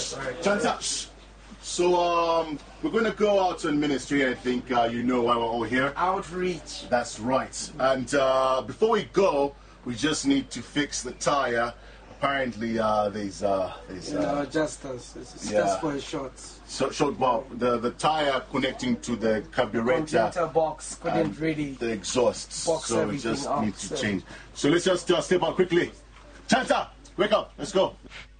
Chanta. So we're going to go out on ministry. I think you know why we're all here. Outreach. That's right. And before we go, we just need to fix the tire. Apparently, there's adjusters. It's just for a short. So short bulb. The tire connecting to the carburetor box couldn't really. The exhaust. Box So we just need to change. So let's just step out quickly. Chanta, wake up. Let's go.